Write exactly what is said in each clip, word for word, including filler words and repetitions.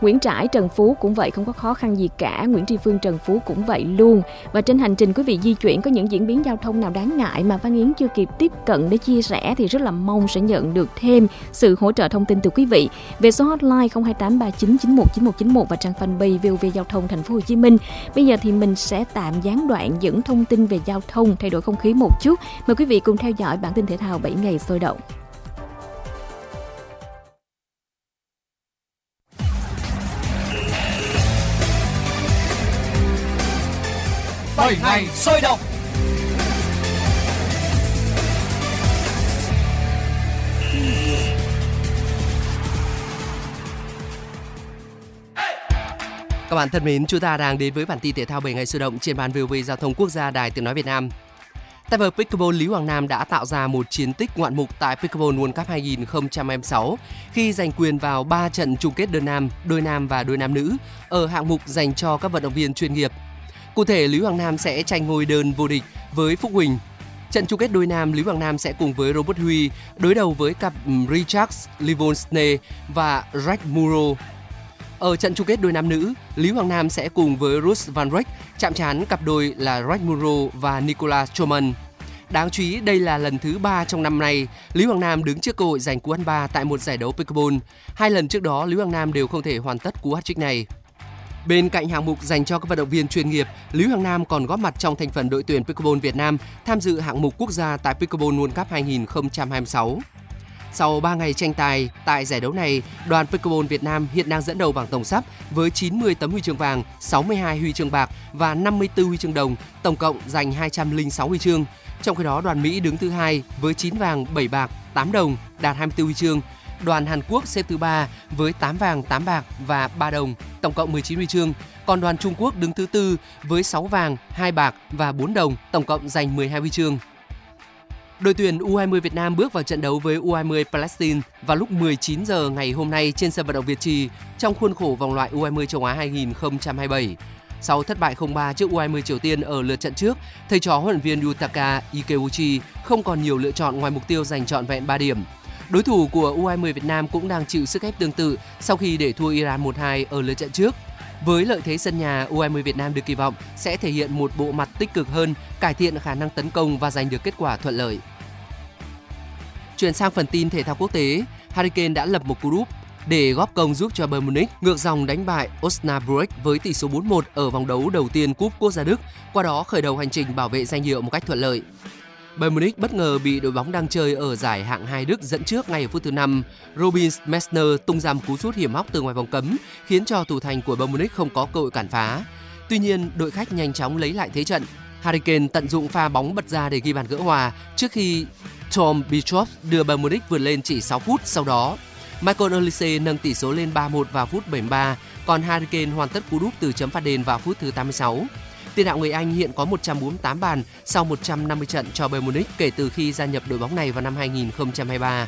Nguyễn Trãi, Trần Phú cũng vậy, không có khó khăn gì cả. Nguyễn Tri Phương, Trần Phú cũng vậy luôn. Và trên hành trình quý vị di chuyển có những diễn biến giao thông nào đáng ngại mà Phan Yến chưa kịp tiếp cận để chia sẻ thì rất là mong sẽ nhận được thêm sự hỗ trợ thông tin từ quý vị về số hotline không hai tám ba chín chín một chín một chín một và trang fanpage vê o vê Giao thông Thành phố Hồ Chí Minh. Bây giờ thì mình sẽ tạm gián đoạn những thông tin về giao thông, thay đổi không khí một chút. Mời quý vị cùng theo dõi bản tin thể thao bảy ngày sôi động. bảy ngày sôi động. Các bạn thân mến, chúng ta đang đến với bản tin thể thao bảy ngày sôi động trên ban vê o vê Giao thông Quốc gia, Đài Tiếng nói Việt Nam. Tay vợt pickleball Lý Hoàng Nam đã tạo ra một chiến tích ngoạn mục tại Pickleball World Cup hai không hai sáu khi giành quyền vào ba trận chung kết đơn nam, đôi nam và đôi nam nữ ở hạng mục dành cho các vận động viên chuyên nghiệp. Cụ thể, Lý Hoàng Nam sẽ tranh ngôi đơn vô địch với Phúc Huỳnh. Trận chung kết đôi nam, Lý Hoàng Nam sẽ cùng với Robert Huy đối đầu với cặp Richards Livonsne và Jack Muro. Ở trận chung kết đôi nam nữ, Lý Hoàng Nam sẽ cùng với Ruth Van Rijk chạm trán cặp đôi là Jack Muro và Nicolas Choman. Đáng chú ý, đây là lần thứ ba trong năm nay Lý Hoàng Nam đứng trước cơ hội giành cú ăn ba tại một giải đấu pickleball. Hai lần trước đó, Lý Hoàng Nam đều không thể hoàn tất cú hat-trick này. Bên cạnh hạng mục dành cho các vận động viên chuyên nghiệp, Lý Hoàng Nam còn góp mặt trong thành phần đội tuyển pickleball Việt Nam tham dự hạng mục quốc gia tại Pickleball World Cup hai không hai sáu. Sau ba ngày tranh tài tại giải đấu này, đoàn Pickleball Việt Nam hiện đang dẫn đầu bảng tổng sắp với chín mươi tấm huy chương vàng, sáu mươi hai huy chương bạc và năm mươi tư huy chương đồng, tổng cộng giành hai trăm lẻ sáu huy chương. Trong khi đó, đoàn Mỹ đứng thứ hai với chín vàng, bảy bạc, tám đồng, đạt hai mươi tư huy chương. Đoàn Hàn Quốc xếp thứ ba với tám vàng, tám bạc và ba đồng, tổng cộng mười chín huy chương. Còn đoàn Trung Quốc đứng thứ tư với sáu vàng, hai bạc và bốn đồng, tổng cộng giành mười hai huy chương. Đội tuyển u hai mươi Việt Nam bước vào trận đấu với u hai mươi Palestine vào lúc mười chín giờ ngày hôm nay trên sân vận động Việt Trì trong khuôn khổ vòng loại u hai mươi châu Á hai không hai bảy. Sau thất bại không ba trước u hai mươi Triều Tiên ở lượt trận trước, thầy trò huấn luyện viên Yutaka Ikeuchi không còn nhiều lựa chọn ngoài mục tiêu giành trọn vẹn ba điểm. Đối thủ của u hai mươi Việt Nam cũng đang chịu sức ép tương tự sau khi để thua Iran một hai ở lượt trận trước. Với lợi thế sân nhà, u hai mươi Việt Nam được kỳ vọng sẽ thể hiện một bộ mặt tích cực hơn, cải thiện khả năng tấn công và giành được kết quả thuận lợi. Chuyển sang phần tin thể thao quốc tế, Harry Kane đã lập một cú đúp để góp công giúp cho Bayern Munich ngược dòng đánh bại Osnabrück với tỷ số bốn một ở vòng đấu đầu tiên Cúp Quốc gia Đức, qua đó khởi đầu hành trình bảo vệ danh hiệu một cách thuận lợi. Bayern Munich bất ngờ bị đội bóng đang chơi ở giải hạng hai Đức dẫn trước ngay ở phút thứ năm. Robin Messner tung ra một cú sút hiểm hóc từ ngoài vòng cấm, khiến cho thủ thành của Bayern Munich không có cơ hội cản phá. Tuy nhiên, đội khách nhanh chóng lấy lại thế trận. Harry Kane tận dụng pha bóng bật ra để ghi bàn gỡ hòa trước khi Tom Bichrop đưa Bayern Munich vượt lên chỉ sáu phút sau đó. Michael Olise nâng tỷ số lên ba một vào phút bảy mươi ba, còn Harry Kane hoàn tất cú đúp từ chấm phạt đền vào phút thứ tám mươi sáu. Tiền đạo người Anh hiện có một trăm bốn mươi tám bàn sau một trăm năm mươi trận cho Bayern Munich kể từ khi gia nhập đội bóng này vào năm hai không hai ba.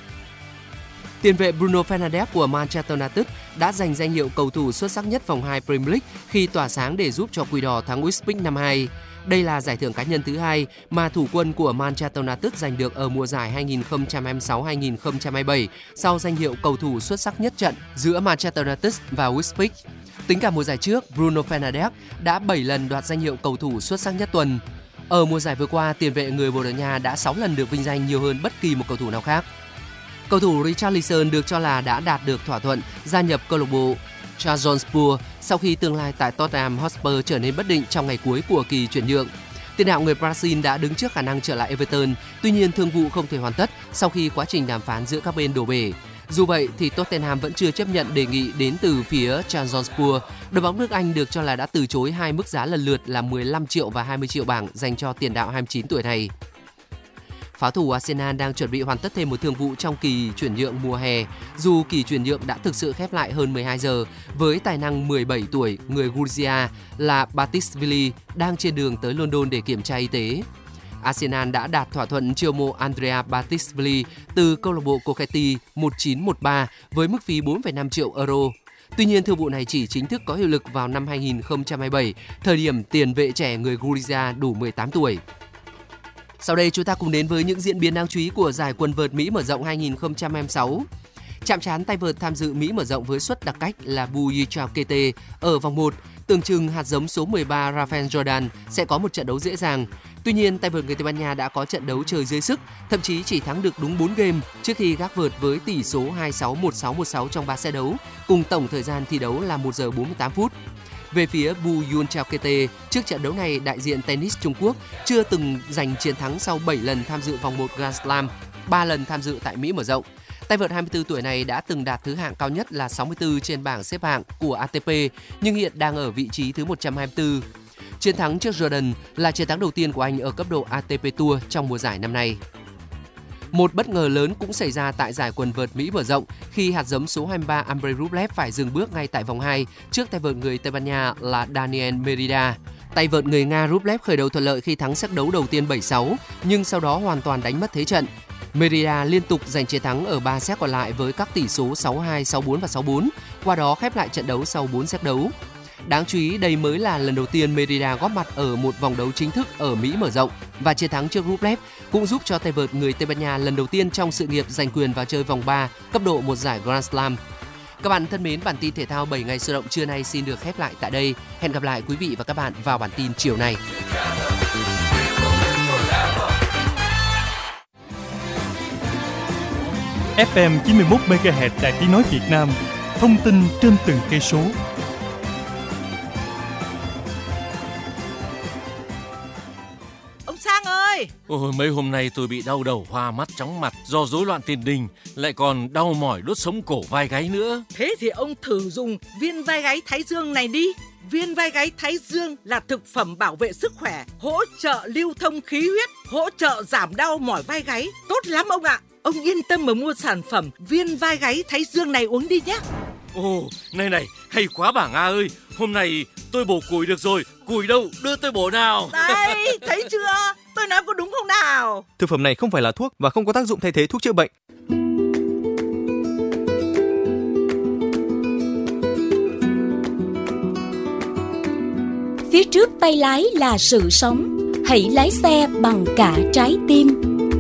Tiền vệ Bruno Fernandes của Manchester United đã giành danh hiệu cầu thủ xuất sắc nhất vòng hai Premier League khi tỏa sáng để giúp cho Quỷ Đỏ thắng West Brom năm hai. Đây là giải thưởng cá nhân thứ hai mà thủ quân của Manchester United giành được ở mùa giải hai không hai sáu hai không hai bảy sau danh hiệu cầu thủ xuất sắc nhất trận giữa Manchester United và West Brom. Tính cả mùa giải trước, Bruno Fernandes đã bảy lần đoạt danh hiệu cầu thủ xuất sắc nhất tuần. Ở mùa giải vừa qua, tiền vệ người Bồ Đào Nha đã sáu lần được vinh danh nhiều hơn bất kỳ một cầu thủ nào khác. Cầu thủ Richarlison được cho là đã đạt được thỏa thuận gia nhập câu lạc bộ Trabzonspor sau khi tương lai tại Tottenham Hotspur trở nên bất định trong ngày cuối của kỳ chuyển nhượng. Tiền đạo người Brazil đã đứng trước khả năng trở lại Everton, tuy nhiên thương vụ không thể hoàn tất sau khi quá trình đàm phán giữa các bên đổ bể. Dù vậy thì Tottenham vẫn chưa chấp nhận đề nghị đến từ phía Trabzonspor. Đội bóng nước Anh được cho là đã từ chối hai mức giá lần lượt là mười lăm triệu và hai mươi triệu bảng dành cho tiền đạo hai mươi chín tuổi này. Pháo thủ Arsenal đang chuẩn bị hoàn tất thêm một thương vụ trong kỳ chuyển nhượng mùa hè, dù kỳ chuyển nhượng đã thực sự khép lại hơn mười hai giờ với tài năng mười bảy tuổi người Georgia là Batisvili đang trên đường tới London để kiểm tra y tế. Arsenal đã đạt thỏa thuận chiêu mộ Andrea Batisvili từ câu lạc bộ Coquetti một chín một ba với mức phí bốn phẩy năm triệu euro. Tuy nhiên, thương vụ này chỉ chính thức có hiệu lực vào năm hai không hai bảy, thời điểm tiền vệ trẻ người Georgia đủ mười tám tuổi. Sau đây chúng ta cùng đến với những diễn biến đáng chú ý của giải quần vợt Mỹ mở rộng hai không hai sáu. Chạm trán tay vợt tham dự Mỹ mở rộng với suất đặc cách là Bouchard Kete ở vòng một, tưởng chừng hạt giống số mười ba Rafael Jordan sẽ có một trận đấu dễ dàng. Tuy nhiên, tay vợt người Tây Ban Nha đã có trận đấu chơi dưới sức, thậm chí chỉ thắng được đúng bốn game trước khi gác vợt với tỷ số hai sáu, một sáu, một sáu trong ba set đấu, cùng tổng thời gian thi đấu là một giờ bốn mươi tám phút. Về phía Bouchard Kete, trước trận đấu này, đại diện tennis Trung Quốc chưa từng giành chiến thắng sau bảy lần tham dự vòng một Grand Slam, ba lần tham dự tại Mỹ mở rộng. Tay vợt hai mươi tư tuổi này đã từng đạt thứ hạng cao nhất là sáu mươi tư trên bảng xếp hạng của a tê pê, nhưng hiện đang ở vị trí thứ một trăm hai mươi tư. Chiến thắng trước Jordan là chiến thắng đầu tiên của anh ở cấp độ a tê pê Tour trong mùa giải năm nay. Một bất ngờ lớn cũng xảy ra tại giải quần vợt Mỹ mở rộng khi hạt giống số hai mươi ba Andrei Rublev phải dừng bước ngay tại vòng hai trước tay vợt người Tây Ban Nha là Daniel Merida. Tay vợt người Nga Rublev khởi đầu thuận lợi khi thắng set đấu đầu tiên bảy sáu, nhưng sau đó hoàn toàn đánh mất thế trận. Merida liên tục giành chiến thắng ở ba set còn lại với các tỷ số sáu hai, sáu bốn và sáu bốn, qua đó khép lại trận đấu sau bốn set đấu. Đáng chú ý, đây mới là lần đầu tiên Merida góp mặt ở một vòng đấu chính thức ở Mỹ mở rộng, và chiến thắng trước Rublev cũng giúp cho tay vợt người Tây Ban Nha lần đầu tiên trong sự nghiệp giành quyền vào chơi vòng ba cấp độ một giải Grand Slam. Các bạn thân mến, bản tin thể thao bảy ngày sôi động trưa nay xin được khép lại tại đây. Hẹn gặp lại quý vị và các bạn vào bản tin chiều nay. ép em chín mươi mốt mê ga héc Đài Tiếng nói Việt Nam, thông tin trên từng cây số. Ông Sang ơi! Ôi, mấy hôm nay tôi bị đau đầu, hoa mắt, chóng mặt do rối loạn tiền đình, lại còn đau mỏi đốt sống cổ vai gáy nữa. Thế thì ông thử dùng viên vai gáy Thái Dương này đi. Viên vai gáy Thái Dương là thực phẩm bảo vệ sức khỏe, hỗ trợ lưu thông khí huyết, hỗ trợ giảm đau mỏi vai gáy. Tốt lắm ông ạ! Ông yên tâm mà mua sản phẩm viên vai gáy Thái Dương này uống đi nhé. Ồ, này này, hay quá bà Nga ơi. Hôm nay tôi bổ củi được rồi. Củi đâu, đưa tôi bổ nào. Đây, thấy chưa? Tôi nói có đúng không nào? Thực phẩm này không phải là thuốc và không có tác dụng thay thế thuốc chữa bệnh. Phía trước tay lái là sự sống. Hãy lái xe bằng cả trái tim.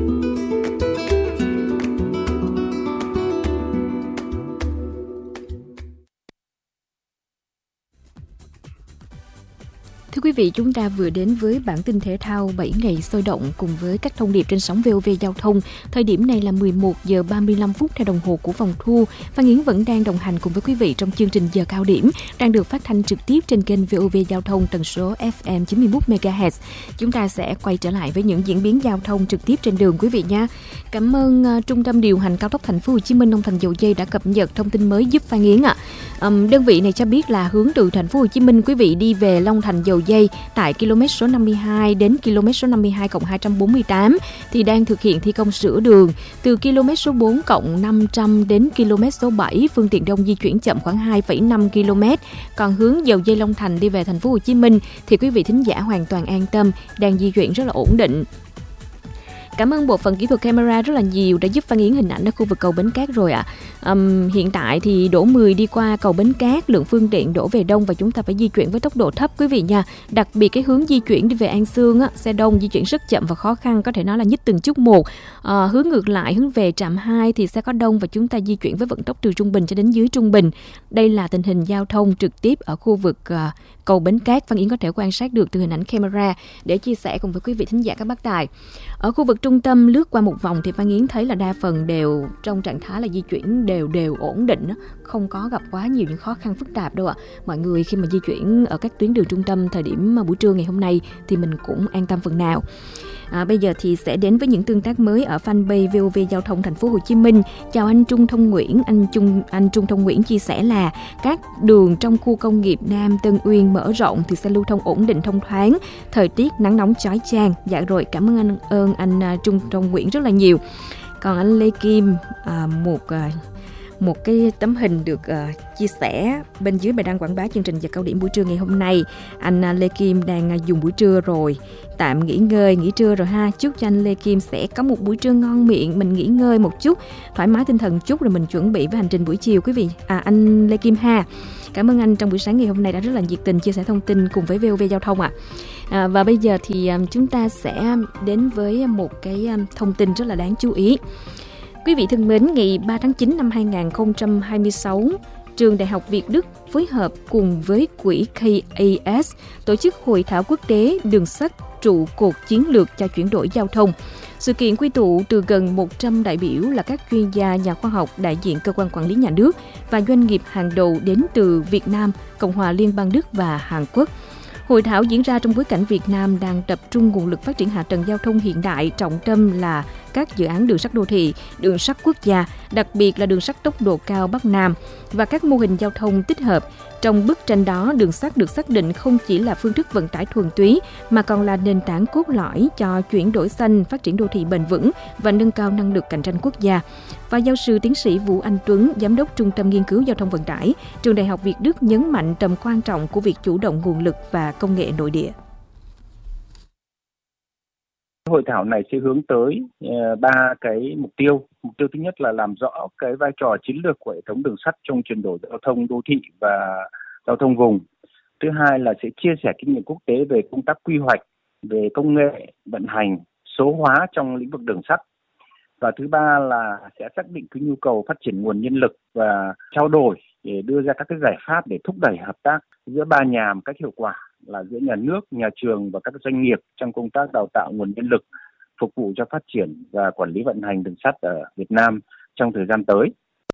Thưa quý vị, chúng ta vừa đến với bản tin thể thao bảy ngày sôi động cùng với các thông điệp trên sóng vê o vê Giao thông. Thời điểm này là mười một giờ ba mươi lăm phút theo đồng hồ của phòng thu. Phan Yến vẫn đang đồng hành cùng với quý vị trong chương trình Giờ Cao Điểm, đang được phát thanh trực tiếp trên kênh vê o vê Giao thông tần số ép em chín mươi mốt mê ga héc. Chúng ta sẽ quay trở lại với những diễn biến giao thông trực tiếp trên đường quý vị nha. Cảm ơn uh, Trung tâm điều hành cao tốc Thành phố Hồ Chí Minh Long Thành Dầu Giây đã cập nhật thông tin mới giúp Phan Yến ạ. À. Um, đơn vị này cho biết là hướng từ Thành phố Hồ Chí Minh quý vị đi về Long Thành Dầu Giây tại km số năm mươi hai đến km số năm mươi hai cộng hai trăm bốn mươi tám thì đang thực hiện thi công sửa đường. Từ km số bốn cộng năm trăm đến km số bảy, phương tiện đông di chuyển chậm khoảng hai phẩy năm ki lô mét. Còn hướng Dầu Giây Long Thành đi về Thành phố Hồ Chí Minh thì quý vị thính giả hoàn toàn an tâm, đang di chuyển rất là ổn định. Cảm ơn bộ phận kỹ thuật camera rất là nhiều đã giúp Phan Yến hình ảnh ở khu vực cầu Bến Cát rồi ạ. À. Um, hiện tại thì đổ mười đi qua cầu Bến Cát, lượng phương tiện đổ về đông và chúng ta phải di chuyển với tốc độ thấp quý vị nha. Đặc biệt cái hướng di chuyển đi về An Xương á, xe đông di chuyển rất chậm và khó khăn, có thể nói là nhích từng chút một. À, hướng ngược lại, hướng về trạm hai thì sẽ có đông và chúng ta di chuyển với vận tốc từ trung bình cho đến dưới trung bình. Đây là tình hình giao thông trực tiếp ở khu vực uh, cầu Bến Cát. Phan Yến có thể quan sát được từ hình ảnh camera để chia sẻ cùng với quý vị thính giả các bác đài. Ở khu vực trung tâm lướt qua một vòng thì Phan Yến thấy là đa phần đều trong trạng thái là di chuyển đều đều ổn định, không có gặp quá nhiều những khó khăn phức tạp đâu ạ. Mọi người khi mà di chuyển ở các tuyến đường trung tâm thời điểm buổi trưa ngày hôm nay thì mình cũng an tâm phần nào. À, bây giờ thì sẽ đến với những tương tác mới ở fanpage vê o vê Giao thông Thành phố Hồ Chí Minh. Chào anh Trung Thông Nguyễn, anh Trung anh Trung Thông Nguyễn chia sẻ là các đường trong khu công nghiệp Nam Tân Uyên mở rộng thì sẽ lưu thông ổn định thông thoáng, thời tiết nắng nóng chói chang. Dạ rồi, cảm ơn anh ơn anh Trung Thông Nguyễn rất là nhiều. Còn anh Lê Kim à, một à, một cái tấm hình được uh, chia sẻ bên dưới bài đăng quảng bá chương trình Giờ Cao Điểm buổi trưa ngày hôm nay. Anh uh, Lê Kim đang uh, dùng buổi trưa rồi, tạm nghỉ ngơi nghỉ trưa rồi ha. Chúc cho anh Lê Kim sẽ có một buổi trưa ngon miệng, mình nghỉ ngơi một chút, thoải mái tinh thần chút rồi mình chuẩn bị với hành trình buổi chiều quý vị. À, anh Lê Kim ha, cảm ơn anh trong buổi sáng ngày hôm nay đã rất là nhiệt tình chia sẻ thông tin cùng với vê o vê Giao thông ạ. À. À, và bây giờ thì um, chúng ta sẽ đến với một cái um, thông tin rất là đáng chú ý. Quý vị thân mến, ngày ba tháng chín năm hai nghìn không trăm hai mươi sáu, Trường Đại học Việt Đức phối hợp cùng với quỹ K A S tổ chức Hội thảo quốc tế đường sắt trụ cột chiến lược cho chuyển đổi giao thông. Sự kiện quy tụ từ gần một trăm đại biểu là các chuyên gia, nhà khoa học, đại diện cơ quan quản lý nhà nước và doanh nghiệp hàng đầu đến từ Việt Nam, Cộng hòa Liên bang Đức và Hàn Quốc. Hội thảo diễn ra trong bối cảnh Việt Nam đang tập trung nguồn lực phát triển hạ tầng giao thông hiện đại, trọng tâm là các dự án đường sắt đô thị, đường sắt quốc gia, đặc biệt là đường sắt tốc độ cao Bắc Nam và các mô hình giao thông tích hợp. Trong bức tranh đó, đường sắt được xác định không chỉ là phương thức vận tải thuần túy mà còn là nền tảng cốt lõi cho chuyển đổi xanh, phát triển đô thị bền vững và nâng cao năng lực cạnh tranh quốc gia. Và giáo sư tiến sĩ Vũ Anh Tuấn, giám đốc Trung tâm Nghiên cứu Giao thông Vận tải, Trường Đại học Việt Đức nhấn mạnh tầm quan trọng của việc chủ động nguồn lực và công nghệ nội địa. Hội thảo này sẽ hướng tới ba uh, cái mục tiêu. Mục tiêu thứ nhất là làm rõ cái vai trò chiến lược của hệ thống đường sắt trong chuyển đổi giao thông đô thị và giao thông vùng. Thứ hai là sẽ chia sẻ kinh nghiệm quốc tế về công tác quy hoạch, về công nghệ, vận hành, số hóa trong lĩnh vực đường sắt. Và thứ ba là sẽ xác định cái nhu cầu phát triển nguồn nhân lực và trao đổi để đưa ra các cái giải pháp để thúc đẩy hợp tác giữa ba nhà một cách hiệu quả, là giữa nhà nước, nhà trường và các doanh nghiệp trong công tác đào tạo nguồn nhân lực phục vụ cho phát triển và quản lý vận hành đường sắt ở Việt Nam trong thời gian tới.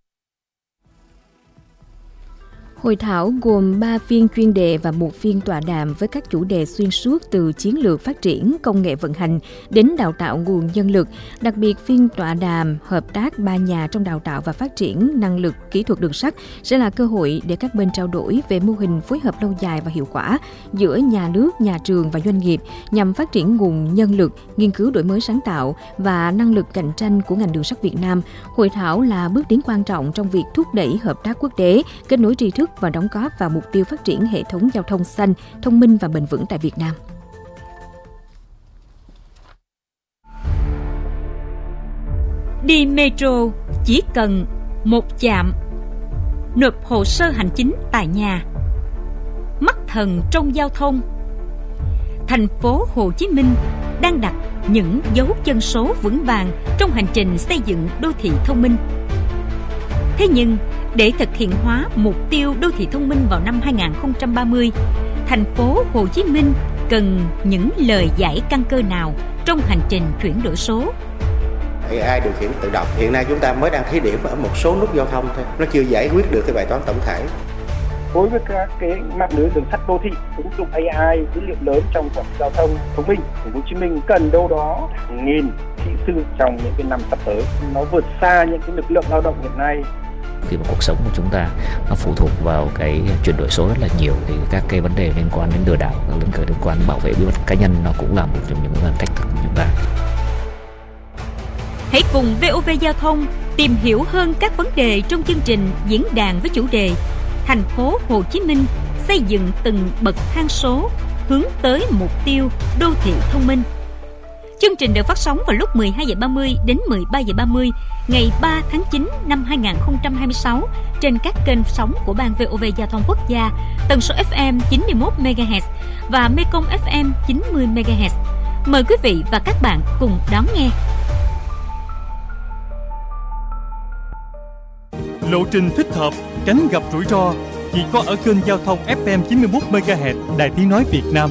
Hội thảo gồm ba phiên chuyên đề và một phiên tọa đàm với các chủ đề xuyên suốt từ chiến lược phát triển, công nghệ vận hành đến đào tạo nguồn nhân lực. Đặc biệt, phiên tọa đàm hợp tác ba nhà trong đào tạo và phát triển năng lực kỹ thuật đường sắt sẽ là cơ hội để các bên trao đổi về mô hình phối hợp lâu dài và hiệu quả giữa nhà nước, nhà trường và doanh nghiệp nhằm phát triển nguồn nhân lực, nghiên cứu đổi mới sáng tạo và năng lực cạnh tranh của ngành đường sắt Việt Nam. Hội thảo là bước tiến quan trọng trong việc thúc đẩy hợp tác quốc tế, kết nối tri thức và đóng góp vào mục tiêu phát triển hệ thống giao thông xanh, thông minh và bền vững tại Việt Nam. Đi metro chỉ cần một chạm, nộp hồ sơ hành chính tại nhà. Mắt thần trong giao thông. Thành phố Hồ Chí Minh đang đặt những dấu chân số vững vàng trong hành trình xây dựng đô thị thông minh. Thế nhưng, để thực hiện hóa mục tiêu đô thị thông minh vào năm hai nghìn không trăm ba mươi, thành phố Hồ Chí Minh cần những lời giải căn cơ nào trong hành trình chuyển đổi số? a i điều khiển tự động hiện nay chúng ta mới đang thí điểm ở một số nút giao thông thôi, nó chưa giải quyết được cái bài toán tổng thể. Đối với các cái mạng lưới đường sắt đô thị, ứng dụng a i dữ liệu lớn trong quản lý giao thông thông minh, Thành phố Hồ Chí Minh cần đâu đó hàng nghìn kỹ sư trong những cái năm sắp tới. Nó vượt xa những cái lực lượng lao động hiện nay. Khi mà cuộc sống của chúng ta nó phụ thuộc vào cái chuyển đổi số rất là nhiều, thì các cái vấn đề liên quan đến lừa đảo, các liên quan đến bảo vệ bí mật cá nhân nó cũng là một trong những vấn đề thách thức của chúng ta. Hãy cùng vê o vê Giao thông tìm hiểu hơn các vấn đề trong chương trình diễn đàn với chủ đề Thành phố Hồ Chí Minh xây dựng từng bậc thang số hướng tới mục tiêu đô thị thông minh. Chương trình được phát sóng vào lúc mười hai giờ ba mươi đến mười ba giờ ba mươi ngày ba tháng chín năm hai nghìn không trăm hai mươi sáu trên các kênh sóng của Ban vê o vê Giao thông Quốc gia, tần số ép em chín mươi mốt mê ga héc và Mekong ép em chín mươi mê ga héc. Mời quý vị và các bạn cùng đón nghe. Lộ trình thích hợp, tránh gặp rủi ro chỉ có ở kênh giao thông ép em chín mươi mốt mê ga héc Đài Tiếng nói Việt Nam.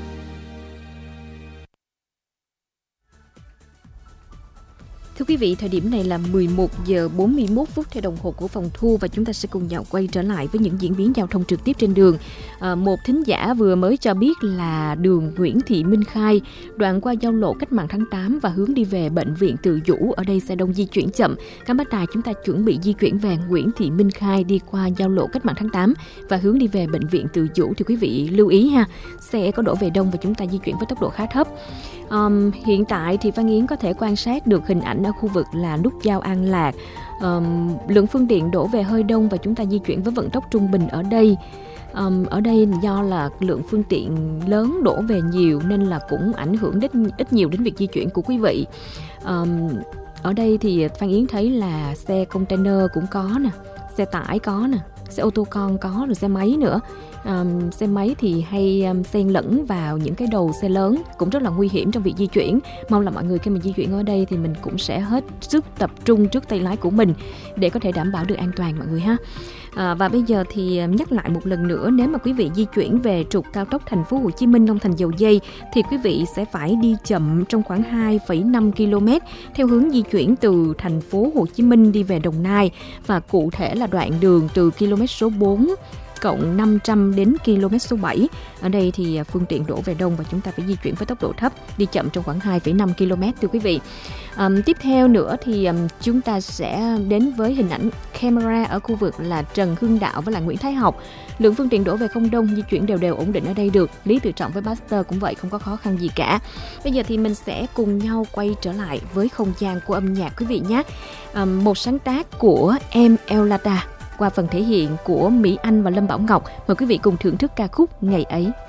Thưa quý vị, thời điểm này là mười một giờ bốn mươi mốt phút theo đồng hồ của phòng thu và chúng ta sẽ cùng nhau quay trở lại với những diễn biến giao thông trực tiếp trên đường. À, một thính giả vừa mới cho biết là đường Nguyễn Thị Minh Khai, đoạn qua giao lộ Cách mạng tháng tám và hướng đi về bệnh viện Từ Dũ, ở đây xe đông di chuyển chậm. Các bác tài chúng ta chuẩn bị di chuyển về Nguyễn Thị Minh Khai đi qua giao lộ Cách mạng tháng tám và hướng đi về bệnh viện Từ Dũ thì quý vị lưu ý ha, xe có đổ về đông và chúng ta di chuyển với tốc độ khá thấp. Um, hiện tại thì Phan Yến có thể quan sát được hình ảnh ở khu vực là nút giao An Lạc. Um, lượng phương tiện đổ về hơi đông và chúng ta di chuyển với vận tốc trung bình ở đây. Um, ở đây do là lượng phương tiện lớn đổ về nhiều nên là cũng ảnh hưởng đến, ít nhiều đến việc di chuyển của quý vị. Um, ở đây thì Phan Yến thấy là xe container cũng có nè, xe tải có nè, xe ô tô con có, rồi xe máy nữa. Um, xe máy thì hay um, xen lẫn vào những cái đầu xe lớn, cũng rất là nguy hiểm trong việc di chuyển. Mong là mọi người khi mà di chuyển ở đây thì mình cũng sẽ hết sức tập trung trước tay lái của mình để có thể đảm bảo được an toàn mọi người ha. À, và bây giờ thì nhắc lại một lần nữa, nếu mà quý vị di chuyển về trục cao tốc Thành phố Hồ Chí Minh Long Thành Dầu Giây thì quý vị sẽ phải đi chậm trong khoảng hai phẩy năm ki lô mét theo hướng di chuyển từ Thành phố Hồ Chí Minh đi về Đồng Nai, và cụ thể là đoạn đường từ km số bốn cộng năm trăm đến km số bảy. Ở đây thì phương tiện đổ về đông và chúng ta phải di chuyển với tốc độ thấp, đi chậm trong khoảng hai phẩy năm ki lô mét thưa quý vị. Um, tiếp theo nữa thì um, chúng ta sẽ đến với hình ảnh camera ở khu vực là Trần Hưng Đạo với lại Nguyễn Thái Học. Lượng phương tiện đổ về không đông, di chuyển đều đều ổn định ở đây được. Lý Tự Trọng với Baxter cũng vậy, không có khó khăn gì cả. Bây giờ thì mình sẽ cùng nhau quay trở lại với không gian của âm nhạc quý vị nhé. Um, một sáng tác của em Eulata qua phần thể hiện của Mỹ Anh và Lâm Bảo Ngọc. Mời quý vị cùng thưởng thức ca khúc Ngày Ấy.